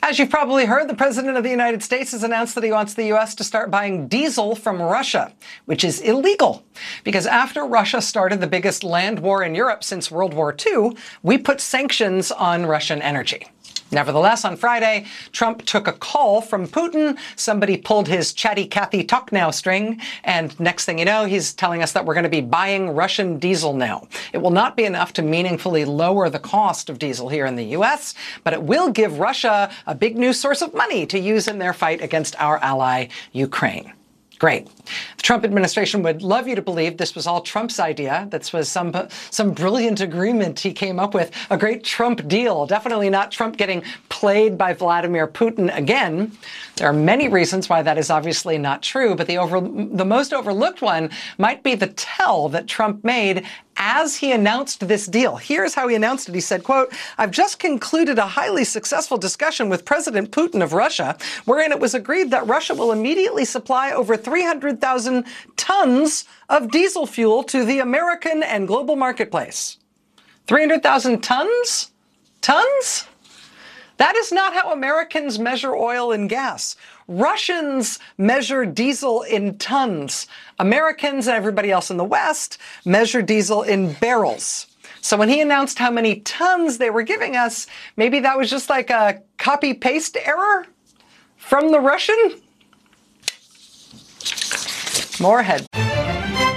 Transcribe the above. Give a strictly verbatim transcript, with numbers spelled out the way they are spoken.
As you've probably heard, the President of the United States has announced that he wants the U S to start buying diesel from Russia, which is illegal. Because after Russia started the biggest land war in Europe since World War Two, we put sanctions on Russian energy. Nevertheless, on Friday, Trump took a call from Putin. Somebody pulled his chatty Cathy talk now string, and next thing you know, he's telling us that we're going to be buying Russian diesel now. It will not be enough to meaningfully lower the cost of diesel here in the U S, but it will give Russia a big new source of money to use in their fight against our ally, Ukraine. Great. The Trump administration would love you to believe this was all Trump's idea. This was some some brilliant agreement he came up with, a great Trump deal. Definitely not Trump getting played by Vladimir Putin again. There are many reasons why that is obviously not true, but the over the most overlooked one might be the tell that Trump made as he announced this deal. Here's how he announced it. He said, quote, "I've just concluded a highly successful discussion with President Putin of Russia, wherein it was agreed that Russia will immediately supply over three hundred thousand tons of diesel fuel to the American and global marketplace." three hundred thousand tons? Tons? That is not how Americans measure oil and gas. Russians measure diesel in tons. Americans and everybody else in the West measure diesel in barrels. So when he announced how many tons they were giving us, maybe that was just like a copy-paste error from the Russian? More ahead.